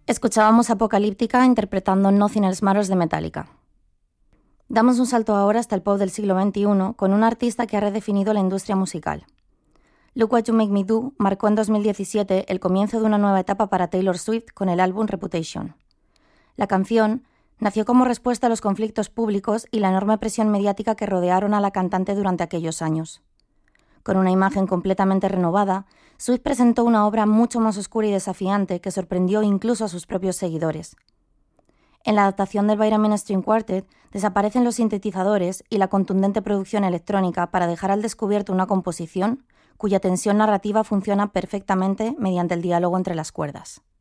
Escuchábamos Apocalíptica interpretando Nothing Else Matters de Metallica. Damos un salto ahora hasta el pop del siglo XXI con un artista que ha redefinido la industria musical. Look What You Make Me Do marcó en 2017 el comienzo de una nueva etapa para Taylor Swift con el álbum Reputation. La canción nació como respuesta a los conflictos públicos y la enorme presión mediática que rodearon a la cantante durante aquellos años. Con una imagen completamente renovada, Swift presentó una obra mucho más oscura y desafiante que sorprendió incluso a sus propios seguidores. En la adaptación del Byron String Quartet desaparecen los sintetizadores y la contundente producción electrónica para dejar al descubierto una composición cuya tensión narrativa funciona perfectamente mediante el diálogo entre las cuerdas.